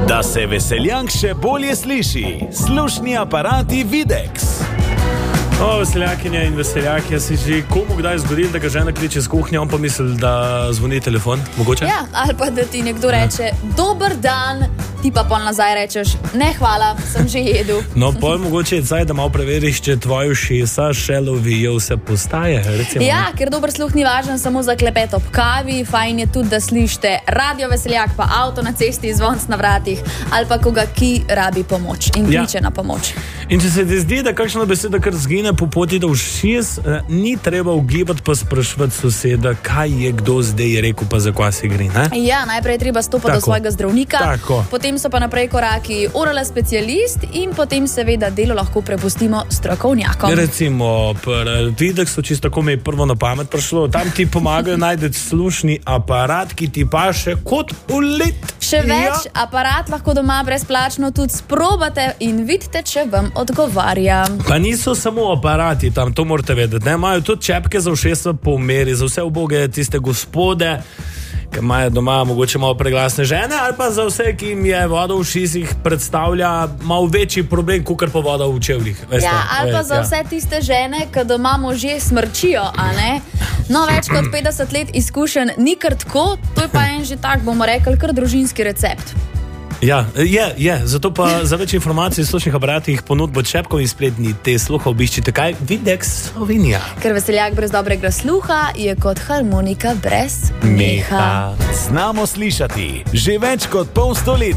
Da se veseljak še bolje sliši, slušni aparati Videx. Veseljakinja in veseljaki, si že komu kdaj zgodil, da ga žena kliče z kuhnje, on pa misli, da zvoni telefon, mogoče? Ja, ali pa da ti nekdo reče, dober dan, ti pa pol nazaj rečeš, ne hvala, sem že jedel. No, pol mogoče je zdaj, da malo preveriš, če tvoje ušesa še lovijo vse postaje, recimo. Ja, ker dober sluh ni važen samo za klepet ob kavi, fajn je tudi, da slišite radio Veseljak, pa avto na cesti, zvonc na vratih, ali pa koga, ki rabi pomoč in kliče na pomoč. In če se ti zdi, da kakšna beseda kar zgine po poti do ušes, ni treba ugibati pa spraševati soseda, kaj je kdo zdaj rekel, pa za kaj se gre, ne? Ja, najprej je treba stopati do svojega zdravnika, potem so pa naprej koraki orala specialist in potem seveda delo lahko prepustimo strokovnjakom. Recimo, Videx so čisto tako mi je prvo na pamet prišlo, tam ti pomagajo najti slušni aparat, ki ti paše kot ulet. Še več, aparat lahko doma brezplačno tudi sprobate in vidite, če vam odgovarja. Pa niso samo aparati tam, to morate vedeti, ne? Imajo tudi čepke za ušesa po meri, za vse uboge tiste gospode, ki imajo doma mogoče malo preglasne žene, ali pa za vse, ki jim je voda v ušesih predstavlja malo večji problem, kakor pa voda v čevljih. Ja, ali pa za vse tiste žene, ki doma možje smrčijo, a ne? No, več kot 50 let izkušenj ni kar tako, to je pa en že tak, bomo rekli, kar družinski recept. Ja, je. Zato pa za več informacij v slušnih aparatih ponudbo čepkov in spletni te sluha obiščite kaj? Videx Slovenija. Ker veseljak brez dobrega sluha je kot harmonika brez meha. Znamo slišati že več kot pol stoletja.